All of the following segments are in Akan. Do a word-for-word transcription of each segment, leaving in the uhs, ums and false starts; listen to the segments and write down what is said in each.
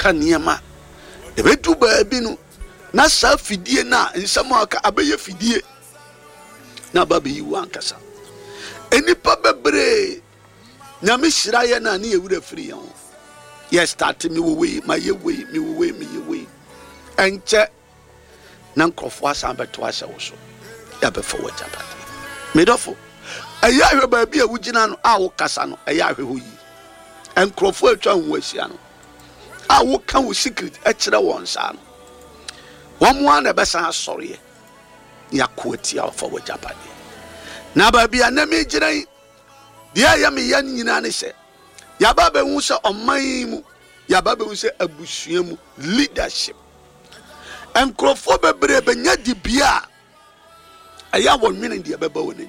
aka niema ebedu baabi no na sa fidie na nsɛm aka abɛyɛ fidie na baba yi wankasa enipa bebre nyame hyira ye na ne ewura firi ye ho ye start me wo we ma ye we me wo we me ye we enche na nkrofo asan beto ahyɛ wo so ya befo wo japa medofo eya hwe baabi a wugina no a wo kasa no eya hwe ho yi enkrofo atwa ho asia no a wo ka wo secret e kire won sa no wo mo an ebesan asɔre ya koati a fo wo japa na baabi a na me giran dia ya me yan nyina ne hye ya ba ba hu se oman mu ya ba ba hu se abusua mu leadership enkrofo bebre benya di bia aya wo nwene dia beba woni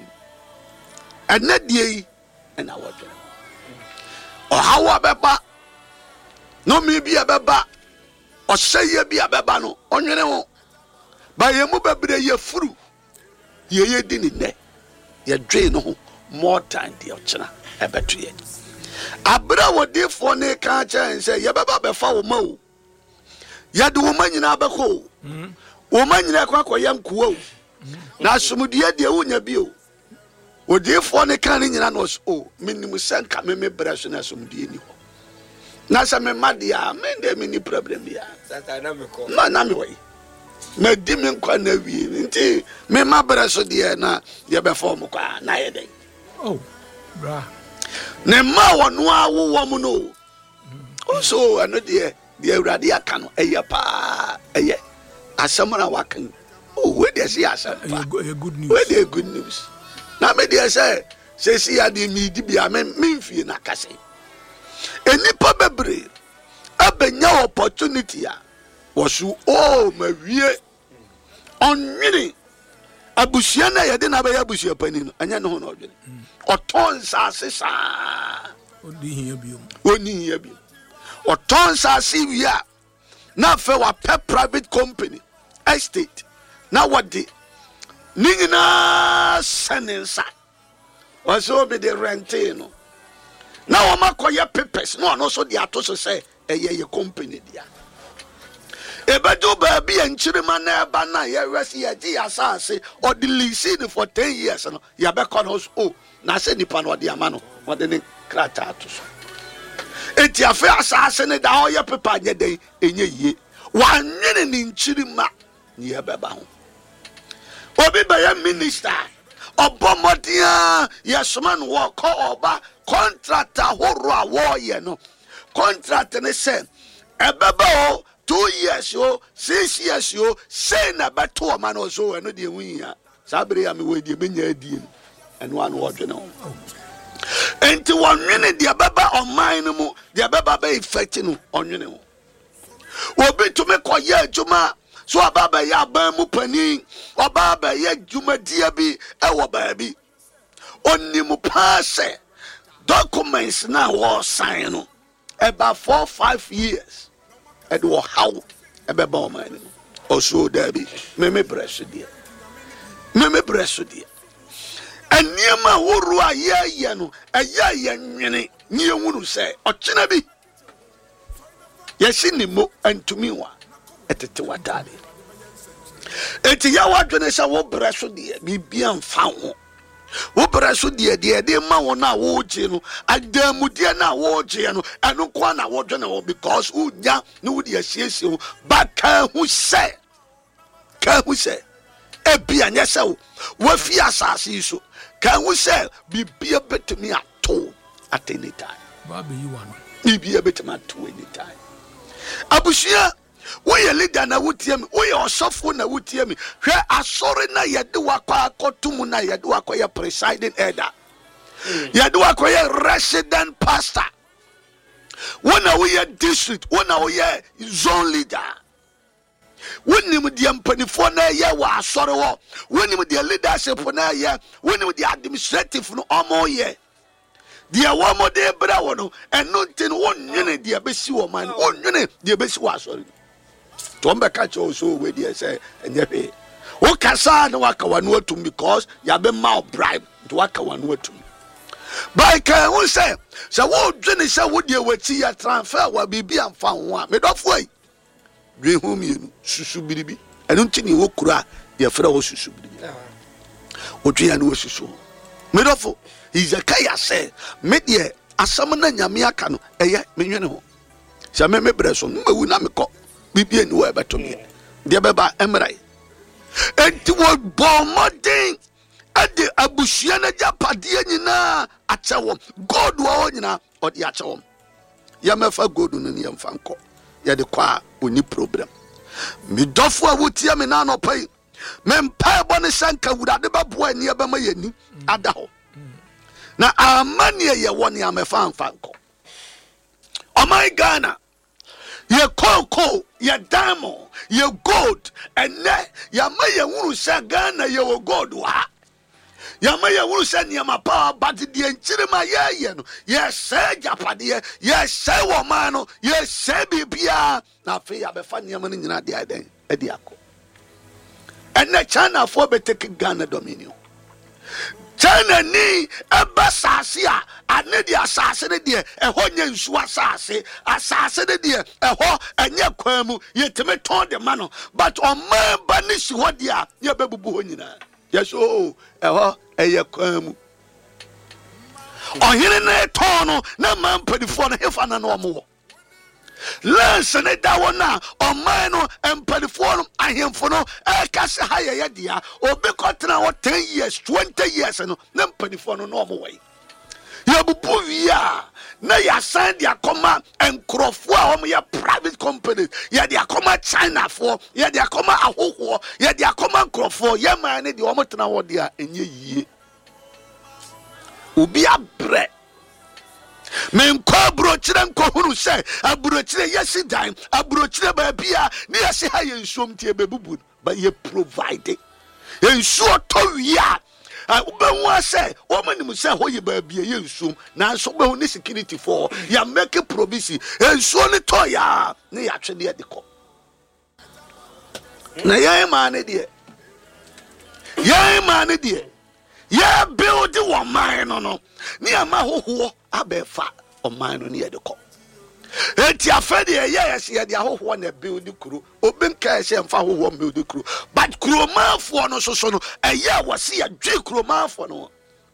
ena die yi ena wo dwene o hawa beba no mi bia beba o seye bia beba no onwene ho ba ye mu bebre ye furu ye ye di ni ne ye dwe no ho more time dia ochina ebeto ye abra wodifo ne ka cha nse ye beba befa wo ma o ye de wo ma nyina beko wo ma nyina kwa koye nkuwa o na sumudie de wonya bi o odifo ne ka ne nyina no o minimu sanka me me braso na sumudie ni ho na sa me madia me de me ni problem ya sata na me ko na na me wai me di me kwa na wie nti me ma braso de na ye be form kwa na ye den oh bra ne ma wono awo wo mu no o so ano de de awurade aka no eye pa eye asamana wakan oh we dey see asam a good news we dey good news na me dey say say see ade mi di bia me mfie na kase enipa bebre abenya opportunity a wosu oh mawie onwini abusia na ye de na be abusia pani no anya no ho na odwene oton sase sa odi hia biom oni hia biom oton sase wi a na fe wa pe private company estate na wadi ningina senensa waso be de rente no na wo makoye papers no no so de atoso say eye ye company dia ebedo ba bi enchirima na eba na ye resi ye di asase or the lease for ten years no ya be kon so oh na se nipa no de ama no wo de ne krata atoso enti afi asase ne da hoye paper nye den enye yie wanwene ni nchirima ni ye beba ho obi ba ya minister obomodia yesman wo ko oba contractor horo a wo ye no contract ne se ebeba o two years o six years o say na beto o man o so eno de hunya sabre ya me we de benya adie eno an wo dwe no enti wonwene de beba on mine mu de beba be effect no onwene ho obi to me koye adwuma so ababa ya ban mu pani obaba ya dwuma dia bi e wo ba bi onni mu passe documents na wo sign no about four five years e do how e be ba o man no o so da bi me me breso dia me me breso dia aniema woru aye ye no eye ye nwene ni ehunu se okina bi yesi ni mo antumi wa etete wadade eti ya wadwene sha wo breso de bibia mfa ho wo breso de de de ma wo na wo je no adamude na wo je no eno kwa na wo dwene wo because unya ne wo de asiesie ho ba ka hu se ka hu se e bia nya se wo fi asase so ka hu se bibia betumi ato at any time ba be yi wa no bibia betumi ato any time abusia we ye leader na wutie mi we ye osofo na wutie mi hwe asore na yede wakwa akotum na yede wakwa ye presiding elder yede wakwa ye resident pastor wona we ye district wona we ye zone leader wonim de ampanifo na ye wa asore wo wonim de leadership na ye wonim de administrative no omo ye de wo mo de bra wo no eno ntin wonnwene de abesi wo man wonnwene de abesi wo asore tombe catch also we dey say enye wo kasa na waka wanu atum because ya be ma bribe to waka wanu atum by can who say so what dwene say wo de wati ya transfer wa bibi amfa ho a medofo ai dwen hu mienu susu biribi enu ntini wo kura ye fra wo susu biribi o dwen ya no wo susu medofo Hezekiah say me de asam na nyame aka no eye menwene ho sɛ me mebrɛ so no mawu na mekɔ bibie ni wo ebeto me de beba emrai enti wo bomodin ade abusua na japade nyina akyɛwom god wo nyina ɔde akyɛwom ya mefa god no ne yɛmfa nkɔ ya de kwa oni problem me dɔfo a wotia me na no pai me mpa bɔ ne sanka wurade baboa ni ebema yani ada ho na amane ye woni amefa mfa nkɔ oh my Ghana ye koko ye diamond ye gold ene ya ma ye wuru sha Ghana ye wo gold wa ya ma ye wuru sha niama power but de nchire ma ye ye no ye se japade ye se wo ma no ye se bibia na fe ya befa niama no nyina de aden e de akọ ene China for be take Ghana dominion China ni eba sase a ane di asase ne de eho nya nsu asase asase ne de eho enye kwamu yetime ton de ma no but o man ba ni si ho de a ye bebubu ho nyina yes oh eho eye kwamu ohene na ton no na man padifo no hefa na no omo Lance ne da wona o man no empadifo no ahemfo no e ka se ha ye dia obi kotena wo ten years twenty years no na empadifo no no omo wai ya bubu via na ya san dia koma enkrofo a omo ya private companies ya dia koma China for ya dia koma ahoho ya dia koma enkrofo ya man ne dia omo tena wo dia enye yie obi abre men ko brochire nko huru se abrochire yesi dan abrochire ba bia ne yesi ha ye nsuom tie bebubu ba ye provide ye nsuo to wia ubenwu ase o manim se ho ye ba bia ye nsuom na so be ho ne security for ya make provision nsuo ne to ya ne ya twede de ko na ye ma ne de ye ma ne de ye build one man no no ni ama hoho abefa o man no ni ye de ko enti afede ye yes ye de hoho na build kuro obenka ye mfa hoho build kuro but kuro manfo no so so no eye wose ye dwe kuro manfo no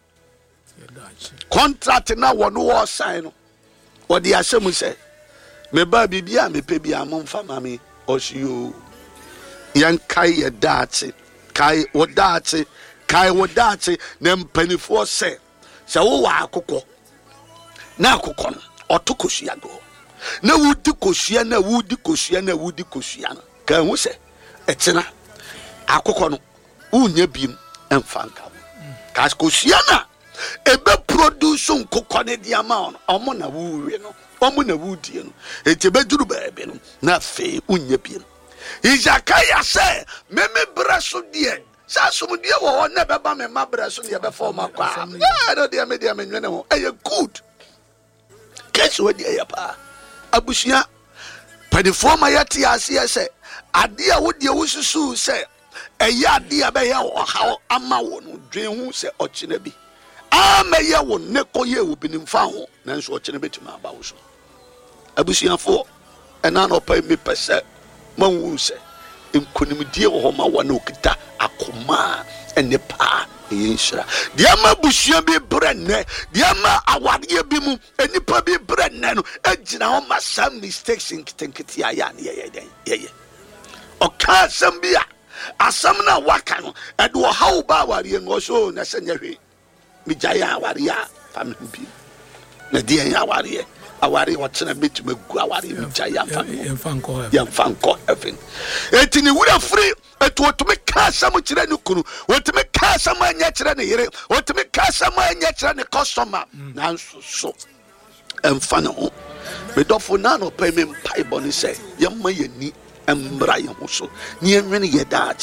contract na wono wo sign no o de asem se me ba bibia me pe bia mo mfa mame o siyo yan kai ye daate kai wo daate kai wo daate na mpanifo se se wo wa akokọ na akokọ no otokosua go na wudi kosua na wudi kosua na wudi kosua no kan hu se etina akokọ no unya biem emfanka ka kosua na ebe produce nkokọ ne dia ma on omo na wuwe no omo na wudi no etebe duru baabi no na fe unya biem Hezekiah se meme braso die Sasum dia wo na beba me mabre so ne be for makwa. Yeah, no dia me dia me nwene ho. Eh good. Kesu we dia ya pa. Abusia padifo ma yati ase se ade a wo dia wo susu se eye ade a be ye wo ha ama wo no dwen hu se ochine bi. Ama ye wo ne koye obi ni mfa ho nanso ochine betima aba wo so. Abusia fo ena no pa mi pese manwu se nkonimdie wo ho ma wana okita akoma ene pa yinshira dia ma busua bi brenne dia ma awade bi mu enipa bi brenne no agina ho ma some mistakes in kitenkiti aya ne ye den ye ye oka sambia asam na waka no ede wo hawo ba aware no so na senya hwe mi jaya aware ya family bi na dia ya aware awari watena bit megu awari mjaya fanko ya fanko even etini wura free etu otumi kasa mu kire ne kunu otumi kasa mu anya kire ne yire otumi kasa mu anya kire ne customer na so emfa ne ho medofo na no pa me mpai boni se yemma yani embra ye ho so ne enwene ye daache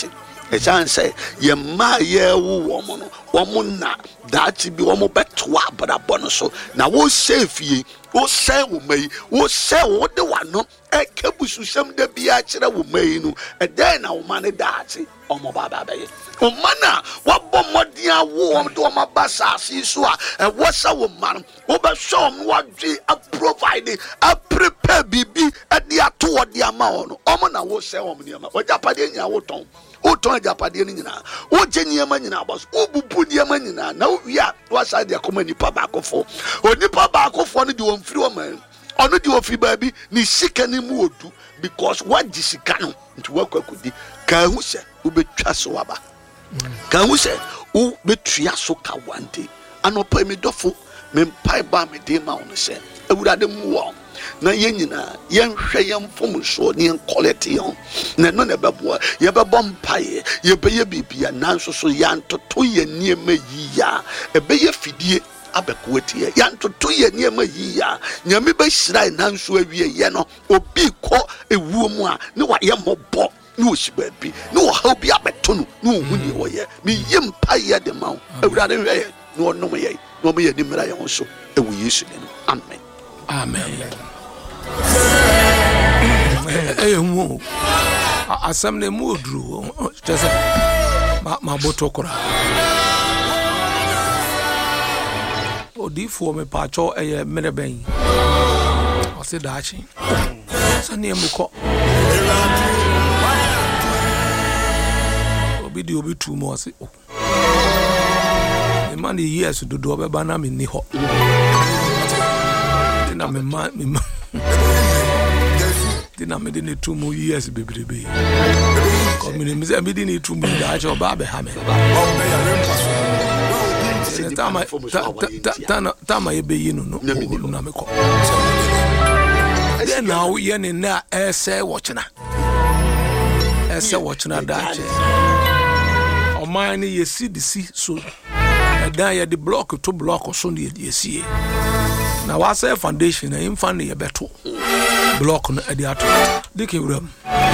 e chan say ye ma ye wo wo mo no wo mo na dachi bi wo mo beto abrabọ no so na wo sefie wo say wo mai wo say wo de wano e kebusu sem da bia kire wo mai no e den na wo ma ne dachi omo baba baye o mana wo bọ modian wo o do ma basa si so a e wo sa wo ma no wo be show mo wadwe a provide a prepare bibi e de ato wo de ama wo no omo na wo say wo mo niam o japade nya wo ton o ton japade ni nyina o je niam nyina boss o bubu niam nyina na o wi a wa sa de akoma nipa ba akofo o nipa ba akofo no de won firi o man ono de ofi ba bi ni sika ni mu odu because what di sika no nti wakakudi ka hu se u betwa so waba ka hu se u betua so ka wante anopa mi dofo me mpai ba me de ma on se ewurade mu wo na yenyina yenhwe yemfom so ne quality on na no na beboa ye bebo mpaye ye beye bibia nanso so yantoto ye niema yiya ebeye fidie abekoetie yantoto ye niema yiya nyame be hira nanso awie ye no obi ko ewuo mu a ne wa ye mobbo ne oshiba bi ne wo ha obi abeto no ne ohuni wo ye me yim paye de ma ewurade hwe ne onom ye no me ye di mra ye ho so ewu Yesu ne no amen amen eh mu asam ne mu odru tese ma ma botokora odifo me pacho eye meneben o se dachi sani emuko obi di obi tu mo se o e man yes do do be bana me ni ho na me ma me dina me dine two more years bebrebe ko me me say me dine two more da cho ba be ha me tama tama tama ye be yinu no na me ko then now ye ne na ese watchna ese watchna da che o man ye see the see so da ye the block to block so ne ye see na wa say foundation na imfa ne ye beto block no edi ato dike wram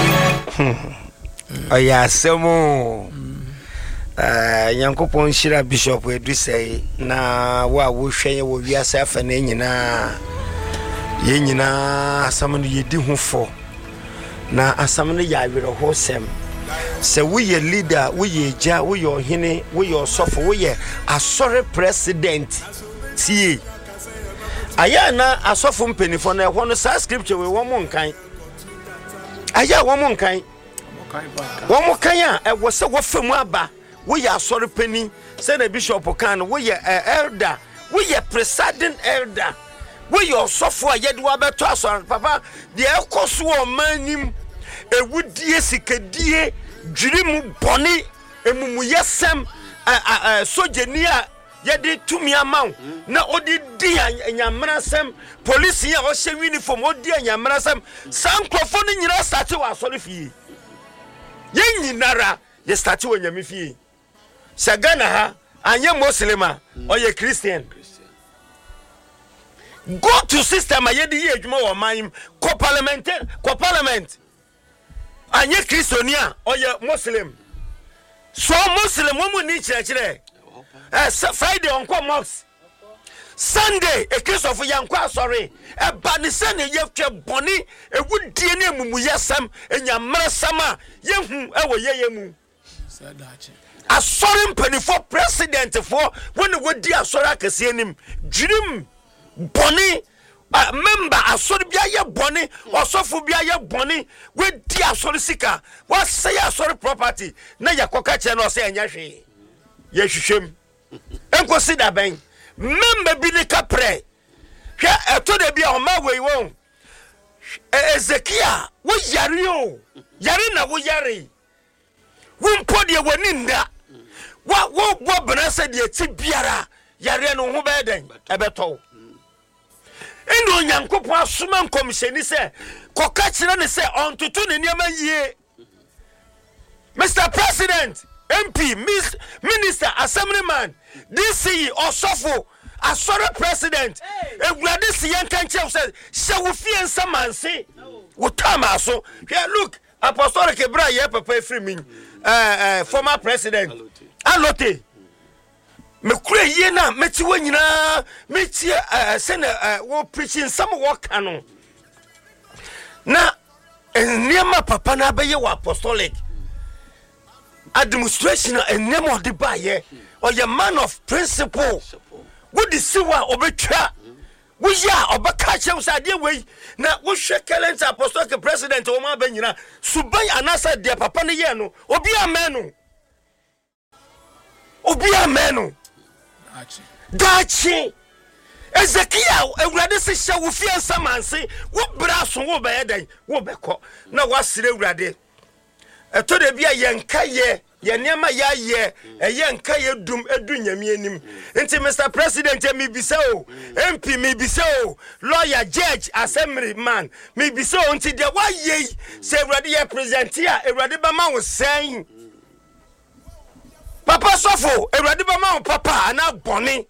oya semo eh Yankopon shira bishop edu say na wa wo hwen wo wiase afa na nyina ye nyina asam no yedi hu fo na asam no ya were ho sem se we ye leader we ye ja we ye ohene we ye osofo we ye asore president tie aya na asofo mpenifo na ehwo no sa scripture we wo mon kan aya wo mon kan wo mon kan a ehwo se wo famu aba wo ye asore pani se na bishop kan wo ye elder wo ye presiding elder wo ye osofo a ye de wa beto asore papa de ekoso o manim ewudie sikadie dwirimu boni emumu yesem sojeni a yedi tumi amaw na odi di anyamrasem police ya o hye uniform odi anyamrasem sankrofo ni nyira start wa asore fie ye nyinara ye start wa nyame fie sagana ha anye muslima o ye christian go to system ayedi ye adwuma wo man ko parliament ko parliament anye kristonia o ye muslim so muslim wo mu ni chirechire eh Friday on kwa mosque Sunday e Christopher yankwa sorry e ba ne se ne yefwe boni e wudie ne mumu yesam enyamra sama yehu e wo yeye mu sadachi asori mpani for president for when wodi asori akase anim dwirim boni member asori bia ye boni osofo bia ye boni wedi asori sika wa say asori property na yakoka che no say anya hwe ye hwehwem enko sida ben member bi ne kapre hwe eto de bia o ma wei won Ezekiel wo yare o yare na wo yare wo mpo de wani nda wa wo bo brasa de ti biara yare no ho be den ebeto endo Nyankopon asoma nkomhyeni se koka kire ne se ontoto ne niam yie Mister President M P Miss Minister Assemblyman D C Osofo Asore President Egulade Siyan kanche say she wo fie nsamanse wo tama so look apostolic bra ye papa free me eh uh, former president Alote me kure ye na meti wo nyina meti eh se na wo preaching some work ano na enema papa na be ye wo apostolic administration enema de ba ye or your man of principle wo di siwa obetwa wo ya obaka chem sa de we na wo hwe current apostolic president wo ma ba nyina suban anasa de papa ne ye no obi amen no obi amen no dachi Ezekiel ewurade se hye wo fie nsamanse wo bra so wo be den wo beko na wasire ewurade eto de bia yenka ye ye niam ya ye eyenka ye dum edu nyame anim nti Mister President me bisa o M P me bisa o lawyer judge assembly man me bisa o nti de wa ye se ewurade ye present a ewurade ba ma wo sen papa sofo ewurade ba ma wo papa ana bone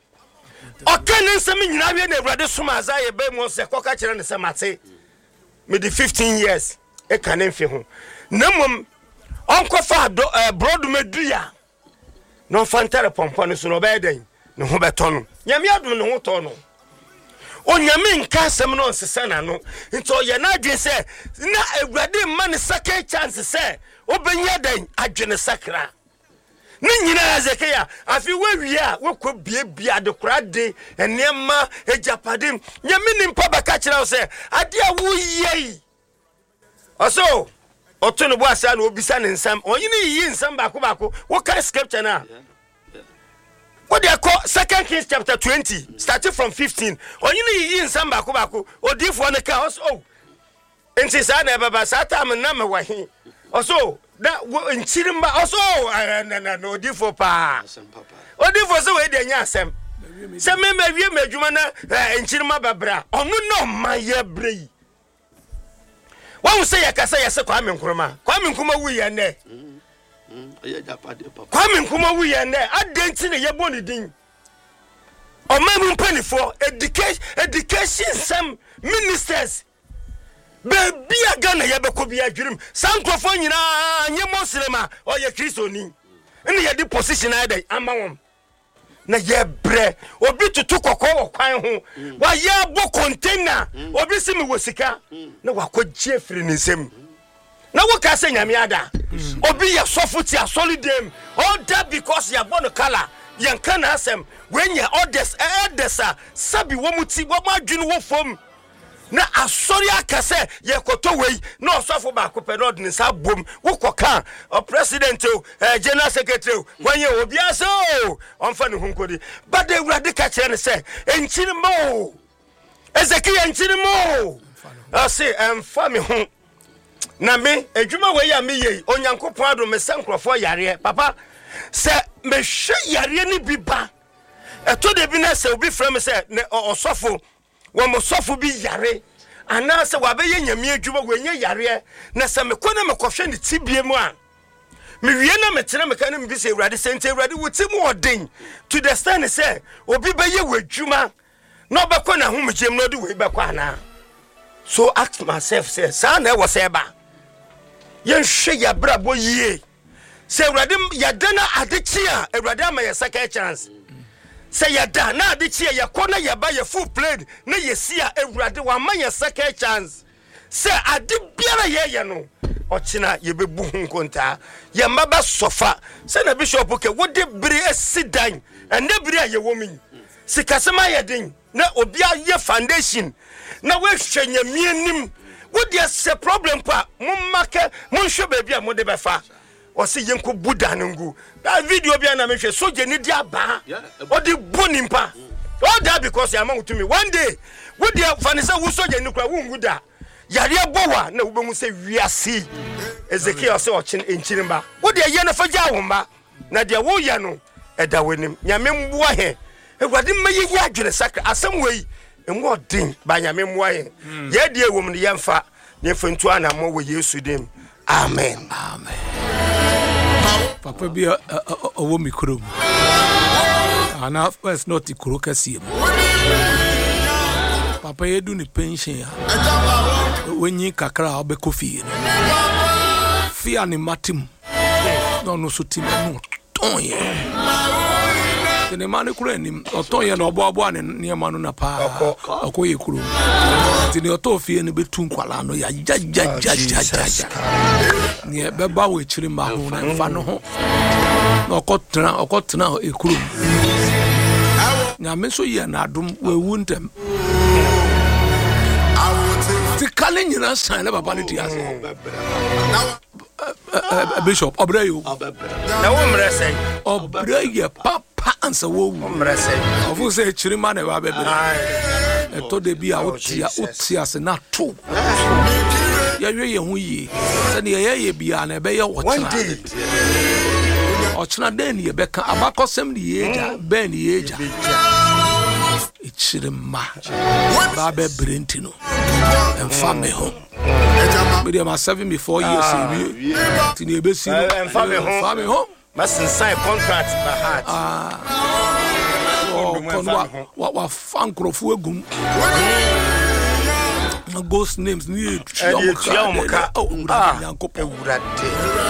okene nsem nyina wie na ewurade soma azaye be mo se koka kire ne se mate me di fifteen years e kan enfe ho namom onko fa do broad medua no fantare pompo ne so no be den ne ho beto no nyame adum ne ho to no onyame nka asem no nsesa na no nti o ye na adwe se na ewurade ma ne second chance se obenya den adwene sakra ni nyina Ezekiel afi wawia wokọ bie bia de korade enema ejapadim nyame ni mpa baka kira se ade a wo yei oso oto no bo asa na obisa ne nsam onyine yi nsam bako bako wo kan scripture na what they call Second Kings chapter twenty starting from fifteen onyine yi nsam bako bako odifo ne ka oso enti sa na baba sata am na me wahi oso da nchirimba oso na na no odifo pa odifo so we de nya asem se me ma wie madwuma na nchirima babra onu no maye brei won se yakasa yese kwa me nkroma kwa me nkoma wu ye ne aye japade papa kwa me nkoma wu ye ne adenti ne ye boni din o ma mu mpanifo education education some ministers Baby agana ye be ko bi adwirim sankrofo nyina nye muslima o ye kristoni ene ye di position ai ama won na ye bre obi tutu kokko wo kwan ho wa ye abo container obi simi wosika na wakogye firi ne nsem na wo ka se nyame ada obi ye sofuti a solidem all that because ya bono kala ye nka na asem wenya orders edesa sabi wo muti wo madwene wo fom na asori akase ye koto wei na osofo ba ko pedod ni sa bom wo koka o president o general secretary wanye obi aso onfa ne hunkodi but the urade ka kire ne se enchiri mo Ezekiel enchiri mo I say emfa me ho na me adwuma wei ya me yei onyankopon ado me sankrofo yare papa se me hwe yare ni biba eto de bi na se obi frɛ me se osofo wo mo sofo bi yare ana se wa be ye nyame adwuma wo nye yare na se me kɔ na me kɔhwɛ ne tibie mu a me wie na me tena me ka na me bi se urade sente urade wo ti mu odin to the stand say obi be ye wadwuma na obekɔ na homgem no de we bekɔ ana so ask myself say sa na wo se ba ye hwe ya brabo yie se urade ya dana adechi a urade ama ye second chance say ya da na de chie ya kona ya ba ya full plate na ye sia ewurade wa ma ya second chance say ade biara ye ye no ochina ye bebu hunkonta ye maba sofa say na bishop ke wode biri asidan ende biri aye womi sikasema ye den na obi aye foundation na we hwanya mianim wode se problem pa mummake munhwe ba bia mo de befa o se yenko buda ngu that video bia na me hwe soje ni dia ba o de bonimpa all that because ya man to me one day we dey fanisa wo soje ni kura wo nguda yare bowa na wo be mu se wiase Ezekiel se o chin enchirimba wo de ye na faja womba na de wo ya no eda wanim nyame mboa he egwade maye yi adwene sakra asem wei enwo din ba nyame mboa he ye de ewom ne yemfa ne fantu ana mo wo Yesu dem amen amen papa bi owo mikro mu ana first not ikro kasie mu papa yedu ni pension a wenyi kakra obekofie no fia ne matim no no so tim no ton ye ne ma ne kura nim oton ye no oboabo ne ne ma no na pa okoye kuro ti ne oto fie ne betu nkwala no ya ja ja ja ja ne beba we chiri ma ho na mfa no ho na okotena okotena e kuro nyame so ye na adom we wuntem ti kale nyina san le baba ne ti ase Bishop Obreyo na wo mre say Obreyo papa ansa wo mre say ofu say chirima na ba bebe e to de bia otia otia se na to ya hwe ye hu yi se ne ye ye bia na be ye wo chira o chira den ye beka abakosem ne ye ja ben ye ja e chirima ba be brentino en fame ho me ma seven me four years we ti ne be si en fame ho fame ho must sign contract by heart ah oh wa wa fan krofo egum ghost names ni twa mo ka ah ewurade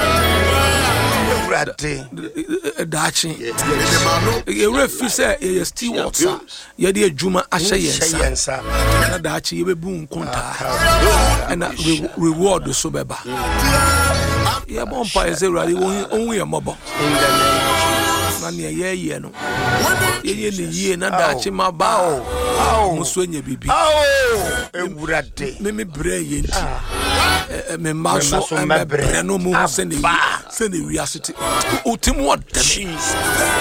ewurade dachi e refi say e steward ye de adwuma ahye yensa na dachi ye bebu nkonta na reward so beba ye bompa e zerade won ye mobo na ne ye ye no ye ye ne ye na dachi maba o muso nya bibi ewurade me me bre ye nti me maso me bre no mu se ne se ne wiasete otim what Jesus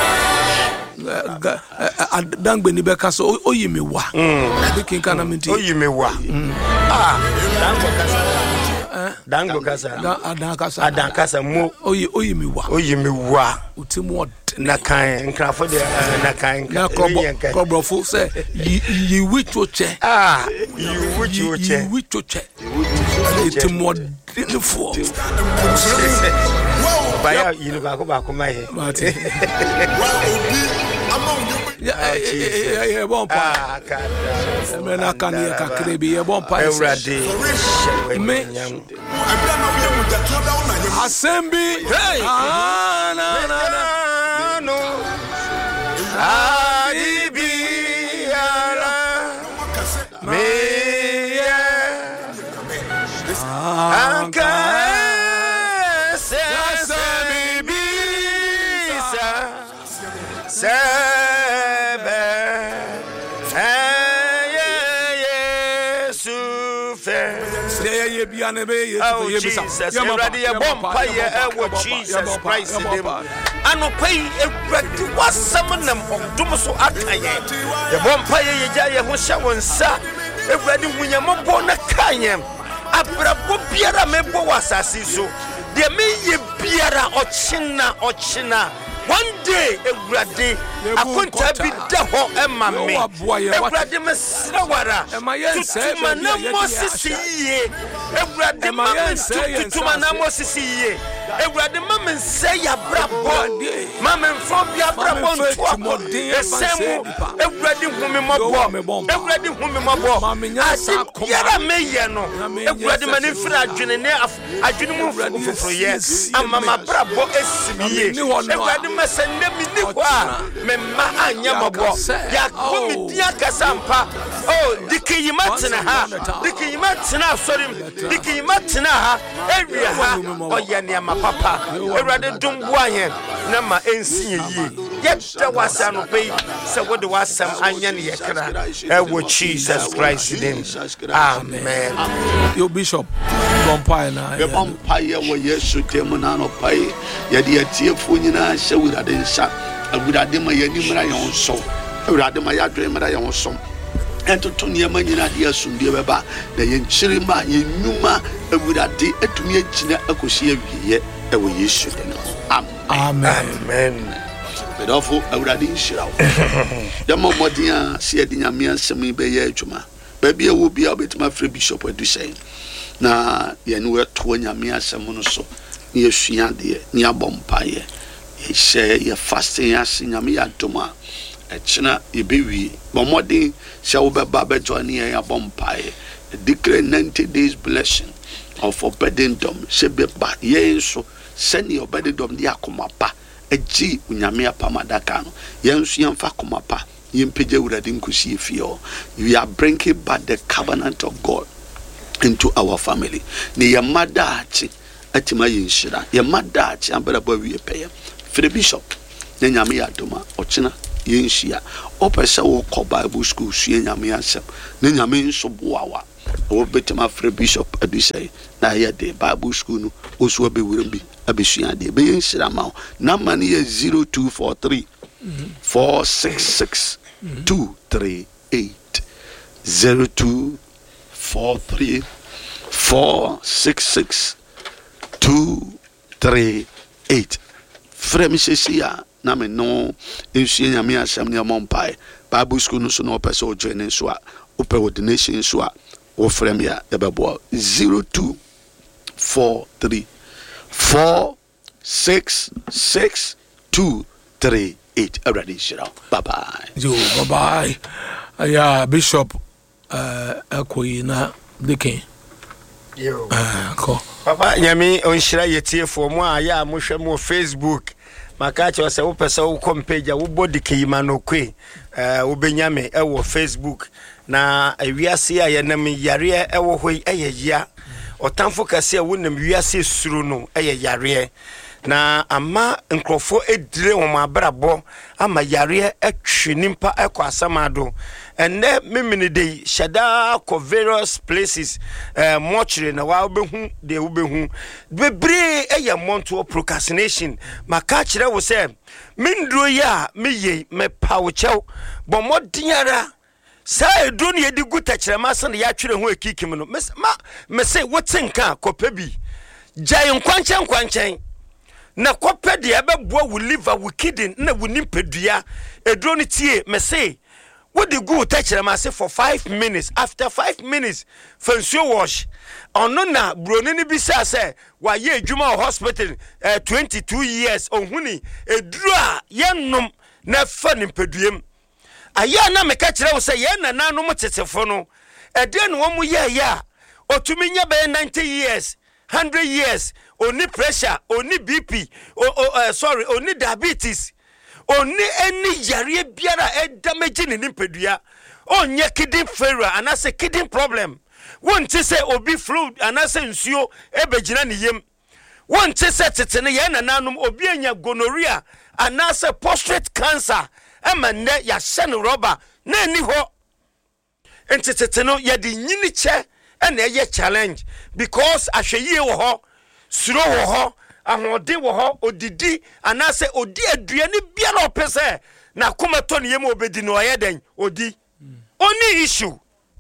dangbe ni beka so oyime wa be kin kana minti oyime wa ah dango kasa dango kasa adan kasa adan kasa mo oyi oyime wa oyime wa otim what na kan nkrafo de na kan na kobrofo say yi wichoche ah yi wichoche yi wichoche otim what for baya yinu ba ko ba ko mai yeah yeah yeah bon pa me na kan ye ka krebi ye bon pa ewrade me asembi ah na na na no adibi ara me anka Sebe Eye Yesufe Seye bia ne be Yesufe ye bisa ye ready ye bompa ye ewo Jesus Christ dem anopai ewradi wasam nam odum so akaye ye bompa ye ye ja ye ho hye wonsa ewradi hunyambo na kanyem abrabo biara mebo wasasi so de me ye biara ochina ochina one day ewrade akonta bi da ho ema me ewrade mesrawara tutuma na mosisi ye ewrade ma tutuma na mosisi ye ewrade ma mense ya brabo ma menfo bia brabo nto esemu ewrade humi mobo ewrade humi mobo ase biara meye no ewrade ma ne fira adwene ne adwene mu foforo ye ama ma brabo esimiye ewrade mesende mini kwa memma anya mabo ya ko midia kasampa oh dikiyimatena ha dikiyimatena sorim dikiyimatena ha ewia ha oye ne ma papa ewrade dumbu ahen na ma ensiye yi yedda wasa no pay se wode wasam anya ne yekra ewo Jesus Christ name amen yo bishop bompai na ye bompai wo Yesu temu na no pai ye de atiefo nyina hye wurade nsa awurade ma yani mra yon so awurade ma yadwe mra yon so entoto niema nyina de asumdie beba na ye nchiri ma ye nnuma awurade atumi agina akosi awiye ewo Yesu de no amen amen bedofo awurade nshirawo demo modia se adinya me asem be ye adwuma ba bia wo bia obetima frɛ bishop adusɛn na ye no weto nyame asem no so ye sua de ni abompaye ye share ye fasting as nyame ya doma e chena ye bewi bomodin se wo beba bejo ni ye abompaye declare ninety days blessing of obedendom sebeba yenso seni obedendom dia komapa eji unyame apamadaka no yenso yemfa komapa yempeje urade nkusi efio. We are bringing back the covenant of God into our family. Ne yamadachi atima yinshira yamadachi ambaraba wie peye free bishop ne nyame yadoma ochina yenshia opesa wo ko Bible school sue nyame asem ne nyame nso boawa o betima free bishop adusai na ya de Bible school no oso be wurambi abesua de be yenshira ma na mane ye zero two four three four six six two three eight zero two four three four six six two three eight. Fremisia na me no ensu nyame asem ne mompai Bible school no so no person o join so a open ordination so a o frem ya ebebo zero two four three four six six two three eight. Already shira. Bye bye. Yo, bye bye. Yeah, Bishop uh Akoyina Dikin. Yo. Uh, ko. Papa nyame onhyira yetiefo mu a ya mo hwɛ mo Facebook maka che se wo pese wo kom page wo body kima no kwe eh wo benyame e wo Facebook na awiase a yenam yare e wo hoi eyeyia otamfo kase a wonam wiase suru no eye yare na ama nkrofo edire wo mabrabo ama yare atwe nimpa ekọ asamado ene memini de shada ko various places eh mortuary na wa obehu de obehu bebre eye monto procrastination maka kire wo se mindro ya meye me pawchew bo modiara sa edo ne yedi guta kire ma san ya twere ho ekikim no ma me se wotinka kopa bi jai nkwanchen nkwanchen na kopa de ebeboa wo liver wo kidney na wo nimpedua edo ne tie me se what the good touch them say for five minutes. After five minutes, fancy wash. On na bronini bisa say why ye Juma hospital uh, twenty-two years on huni a draw yan num na fun in pediem. A ya na me catch them say yan na no much telephone. A den one mu ya ya or to me be ninety years, hundred years, only pressure, only B P, or uh, sorry, only diabetes. Oni any yare biara e damage ni nimpedua onye kidney failure anase kidney problem wonte se obi flu anase nsuo e begina ne yem wonte se tetene ye nananum obi anya gonorrhea anase prostate cancer emane ya hye rubber na ni ho enteteteno ye di nyini che na ye challenge because ahweye wo ho suro wo ho ahode wo ho odidi anase odi aduane bia na opese na komato ne yem obedi no oyeden odi only issue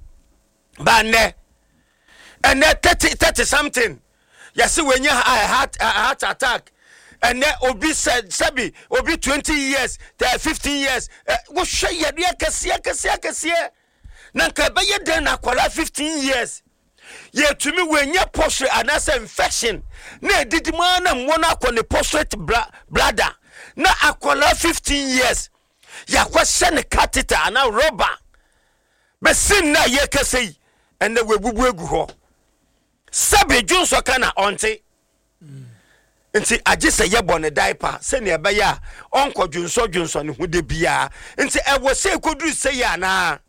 bane and thirty thirty something yesi wenya heart heart attack and obi said sabi obi twenty years fifteen years wo hwe yede akese akese akese na nka be yeden na kwala fifteen years ye tumi wenya prostate anase infection na edidima na mwona akone prostate bladder na akola fifteen years ya kwese ne catheter ana rubber be sin na ye kese ene webubu egu ho sabe junso kana onte nti agise ye bone diaper se ne ebe ya onko junso junso ne hude bia nti ewo se koduru se ya na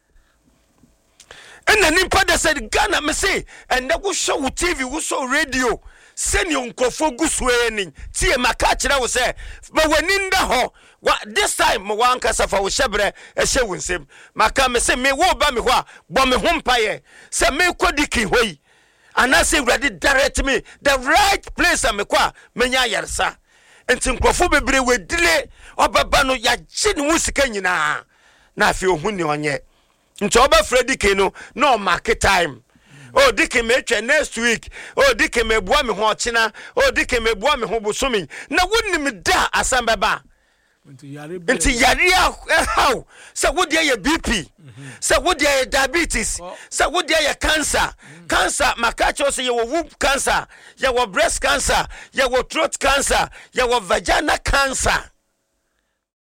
and then nimpa said Ghana me say and that was show T V was show radio send you nkofo gusweni tie maka kire wo say but when in the ho this time mo wan kasa fa wo shebre e she wunsem maka me say me wo ba me ho a bo me ho mpaye say me kodiki hoyi and I say ready direct me the right place am kwa menya yarsa enti nkofo bebre we dile obaba no ya gye ne musika nyina na afi ohun ne onye nti oba Freddy Keno no market time oh dike me twa next week oh dike me bua me ho china oh dike me bua me ho bosumi na wonnim da asambaba nti yare how so wo dey your B P so wo dey your diabetes so wo dey your cancer cancer makacho say your womb cancer your breast cancer your throat cancer your vagina cancer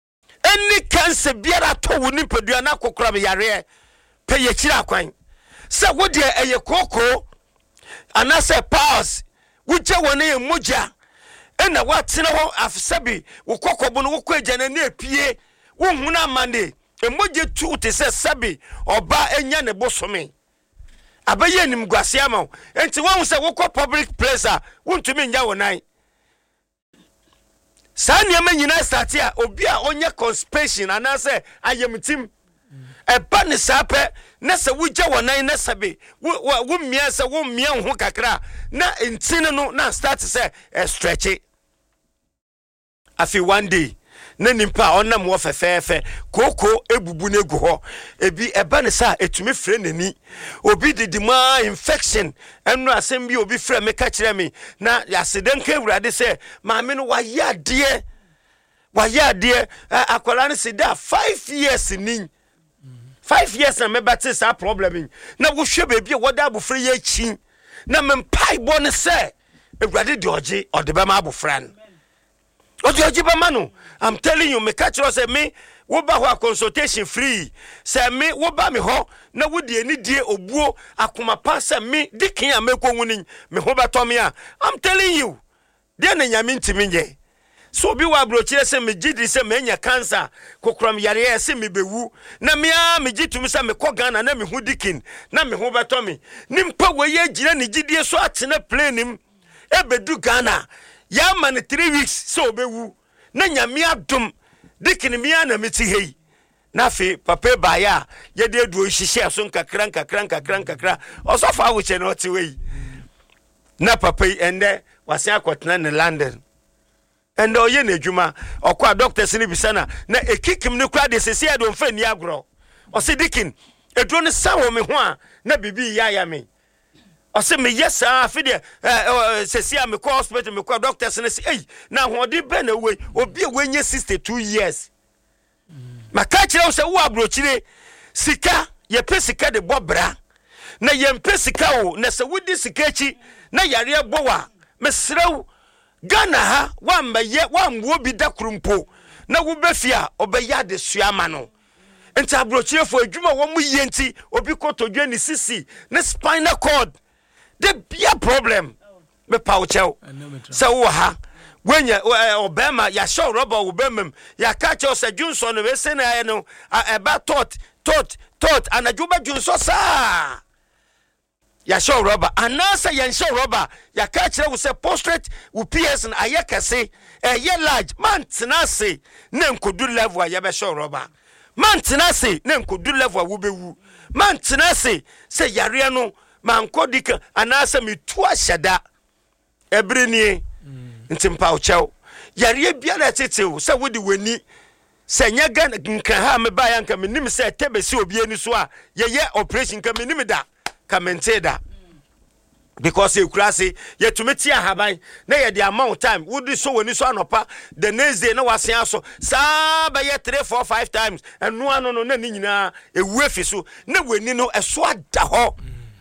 any cancer biara to woni padua na kokora me yare pay ye kira kwan sɛ wo de ɛyɛ koko anase pass wugye wɔ ne moja ɛna watena hɔ afsabi wo kokobo no wo kwagya na ne apie wo huna amane emoje tu te sɛ sabi oba enya ne bosome abaye nim guase ama enti wo hu sɛ wo kɔ public place a wontumi nya wonan saa nneɛma nyina start a obi a onye conspiracy anase ayemtim eba ne sape na sɛ wugya wonan na sabi wo mmia sɛ wo mmia ho kakra na ntine no na start sɛ stretch afi one day na nimpa onam wo fefefe koko ebubu na egu ho ebi eba ne sa etumi frɛ nani obi didi ma infection enu asem bi obi frɛ me ka kyerɛ me na yaseden ka awurade sɛ maame no waye ade waye ade akwara ne sida five years ni five years na mebate sa problem na wo hwe ba bi e woda abofra ye chi na mempai bo ne sɛ awurade de oje ode be ma abofra no oje oje be ma no. I'm telling you, me catch us say me wo ba ho consultation free. Say me wo ba me ho na wo de ani die obuo akoma pa say me dikin a meko wuni me ho ba to me a. I'm telling you. De na nyame ntimi nye. So bi wa brochire say me gidi say me nya cancer kokrom yare say me bewu na me a me gitumi say me kɔ Ghana na me ho dikin na me ho ba to me. Nimpa we ye gire ne gidie so atena plane nim e bedu Ghana. Ya man three weeks so bewu. Na nyame adom dikini mia na meti hei na fe papa ba ya ye de duo hihye so nkakra nkakra nkakra nkakra osofa wo che na oti wei na papa ende wase akotena ne London ende oye na adwuma okwa doctors ni bisana na ekikim ne kura de sese ya do mfa ni agro o se dikin eduro ne sawo me ho a na bibi ya ya me o se me yes afi de sese ya me ko hospital me ko doctors ne se ei na hodi be na we obi e wenye sixty-two years maka kire o se wo abrochire sika ye pesika de bobra na ye mpesika wo na se wodi sika chi na yare bowa mesrew Ghana ha wa mbaye wa mwo bi da krumpo na wo befia obeya de suama no enti abrochire fo adwuma wo mu yenti obi kotodwe ni sisi ne spinal cord the be a problem me pauchel so wo ha wenya obema ya show rubber obemem ya catch us Johnson we say na no eba tot tot tot anajuba Johnson sa ya show rubber anasa ya show rubber ya catch we say portrait we P S na ayekase eh ye large man tenase na nkodu level ya be show rubber man tenase na nkodu level wo bewu man tenase say yare no mankodika anasa mitu ahyada ebrenie ntimpa ochew yare bia na tetew se wodi wani se nya gan nkan ha me ba yanka menim se tebesi obi ani so a ye ye operation ka menim da ka menteda because e kurase ye tumeti ahaban na ye the amount time wodi so wani so anopa the next day na wasen so sa ba ye three four five times enu ano no na ni nyina ewu afiso na wani no eso ada ho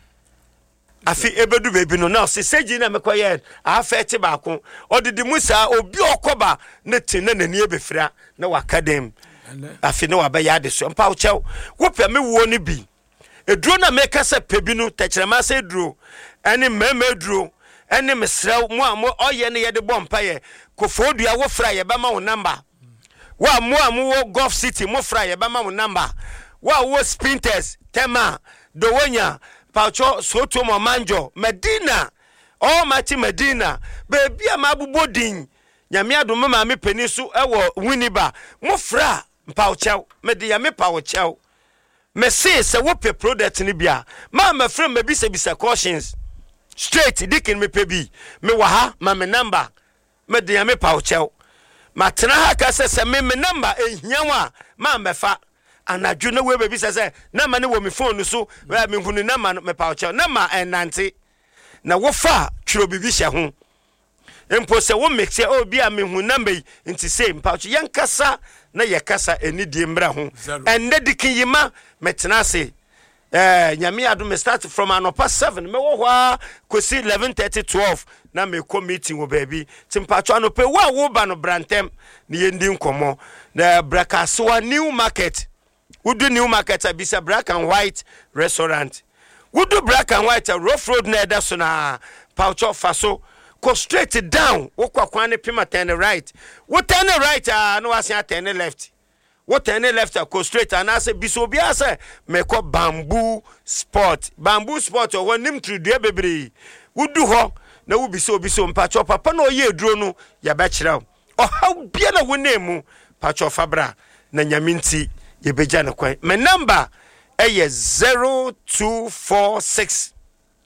afi ebedu baby no now se seji na mekoye afete baako odidi musa obi okoba na tinna nani ebefira na wakadem afi no wabaya de so mpa uchew wo pe me wo ni bi eduro na meka se pebi no techrema se eduro ene meme eduro ene mesrew mo amo oye ne yede bompa ye kofodua wo fra ye ba ma wo number wa mo amo wo Gulf City mo fra ye ba ma wo number wa wo sprinters tema dowonya Paucho soto mo manjo Medina oh mati Medina baby amabubodin nyame adom ma me penisu ewo winiba mo fra paucho media me paucho me say se wo pe product ni bia ma ma fra me bisa bisa cautions straight dikin me pebi me wa ha ma me number media me paucho matena ha ka se se me me number ehianwa ma mefa anadwo na we baby say na ma ne wo me phone so me hunu na ma me paucha na ma enante na wo fa twiro bibi hye ho empo se wo mix e obi a me hunu na mai nti say paucha yankasa na yakasa enidie mbra ho ende dikin yima metena se eh nyame ado me start from anopa seven me wo ho kosi eleven thirty twelve na me ko meeting wo baby timpacho anopa wo wo ba no brantem ne yendi nkomo na brakaso new market Udu new market abisa black and white restaurant. Wudu black and white rough road na eda so na paucho faso go straight down wo kwa kwane pima turn right wo turn right ah no asia turn left wo turn left go straight and I say biso bia say meko bamboo sport bamboo sport o nim trudua bebre wudu ho na wo biso biso mpacho papa na oye eduro no ya ba kira o ha bia na wo nemu pacho fabra na nyaminti ye beja na kwan my number eh zero two four six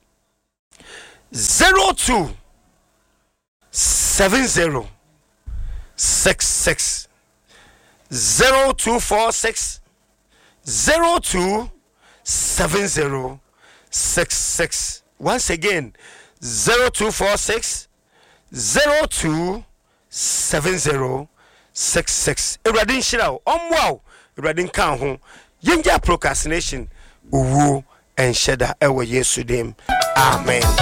zero two seven zero six six zero two four six zero two seven zero six six. Once again, zero two four six zero two seven zero six six. Eradin shirao omwao eradin kan ho yenja procrastination uwu and sheda ewe yesu dem. Amen.